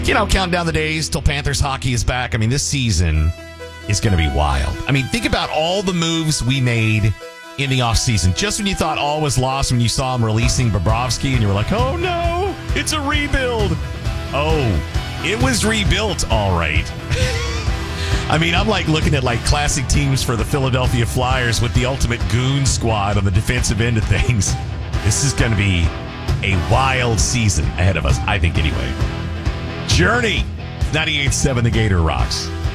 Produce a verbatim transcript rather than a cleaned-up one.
You know, counting down the days till Panthers hockey is back. I mean, this season is going to be wild. I mean, think about all the moves we made in the offseason. Just when you thought all was lost, when you saw him releasing Bobrovsky, and you were like, oh no, it's a rebuild. Oh, it was rebuilt, all right. I mean, I'm like looking at like classic teams for the Philadelphia Flyers with the ultimate goon squad on the defensive end of things. This is going to be a wild season ahead of us, I think, anyway. Journey, ninety-eight point seven The Gator Rocks.